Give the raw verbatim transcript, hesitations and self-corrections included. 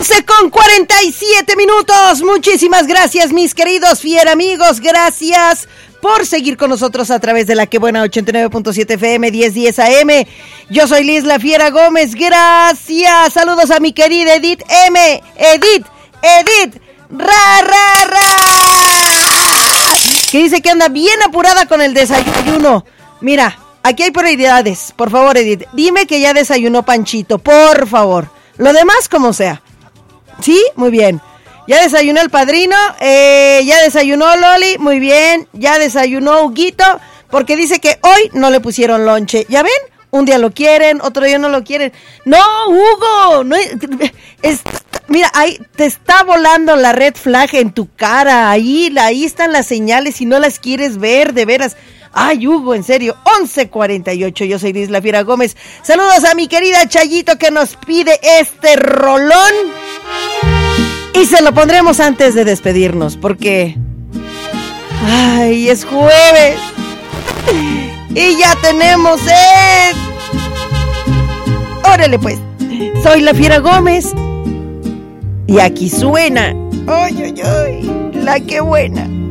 once con cuarenta y siete minutos. Muchísimas gracias, mis queridos fiera amigos. Gracias por seguir con nosotros a través de la Que Buena ochenta y nueve punto siete F M, diez diez A M. Yo soy Liz La Fiera Gómez. Gracias. Saludos a mi querida Edith M. Edith, Edith, ra, ra, ra. Que dice que anda bien apurada con el desayuno. Mira, aquí hay prioridades. Por favor, Edith, dime que ya desayunó Panchito, por favor. Lo demás como sea. ¿Sí? Muy bien. Ya desayunó el padrino, eh, ya desayunó Loli, muy bien. Ya desayunó Huguito, porque dice que hoy no le pusieron lonche. ¿Ya ven? Un día lo quieren, otro día no lo quieren. No, Hugo, no es, es, mira, ahí te está volando la red flag en tu cara. Ahí, ahí están las señales y no las quieres ver, de veras. Ay, Hugo, en serio, once cuarenta y ocho, yo soy Liz La Fiera Gómez. Saludos a mi querida Chayito que nos pide este rolón. Y se lo pondremos antes de despedirnos, porque... ay, es jueves. Y ya tenemos sed. Órale pues, soy La Fiera Gómez. Y aquí suena... ay, ay, ay, la que buena.